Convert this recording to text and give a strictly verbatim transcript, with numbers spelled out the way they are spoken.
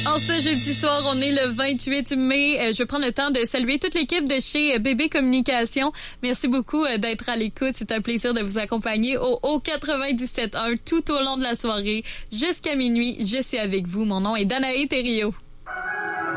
En ce jeudi soir, on est le vingt-huit mai. Je vais prendre le temps de saluer toute l'équipe de chez Bébé Communication. Merci beaucoup d'être à l'écoute. C'est un plaisir de vous accompagner au, au quatre-vingt-dix-sept un tout au long de la soirée. Jusqu'à minuit, je suis avec vous. Mon nom est Danae Thériault.